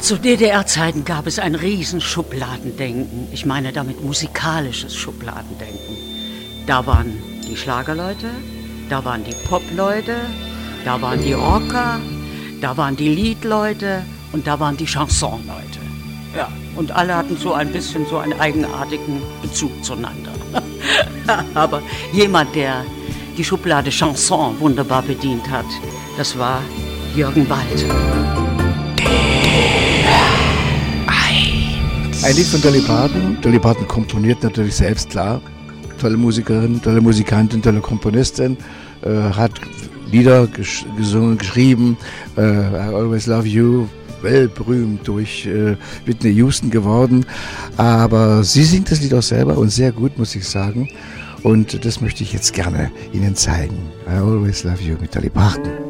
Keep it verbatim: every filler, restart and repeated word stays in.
Zu D D R-Zeiten gab es ein riesen Schubladendenken. Ich meine damit musikalisches Schubladendenken. Da waren die Schlagerleute, da waren die Popleute, da waren die Rocker, da waren die Liedleute und da waren die Chansonleute. Ja, und alle hatten so ein bisschen so einen eigenartigen Bezug zueinander. Aber jemand, der die Schublade Chanson wunderbar bedient hat, das war Jürgen Wald. Ein Lied von Dolly Parton. Dolly Parton komponiert natürlich selbst, klar. Tolle Musikerin, tolle Musikantin, tolle Komponistin. Äh, hat Lieder gesch- gesungen, geschrieben. Äh, I Always Love You, weltberühmt durch äh, Whitney Houston geworden. Aber sie singt das Lied auch selber und sehr gut, muss ich sagen. Und das möchte ich jetzt gerne Ihnen zeigen. I Always Love You mit Dolly Parton.